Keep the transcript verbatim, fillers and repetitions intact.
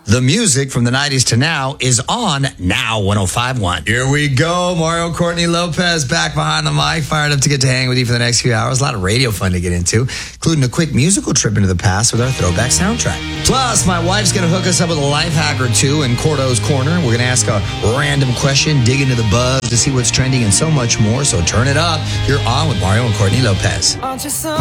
The music from the nineties to now is on Now one oh five point one. Here we go. Mario Courtney Lopez back behind the mic, fired up to get to hang with you for the next few hours. A lot of radio fun to get into, including a quick musical trip into the past with our throwback soundtrack. Plus, my wife's going to hook us up with a life hack or two in Cordo's Corner. We're going to ask a random question, dig into the buzz to see what's trending, and so much more. So turn it up. You're on with Mario and Courtney Lopez.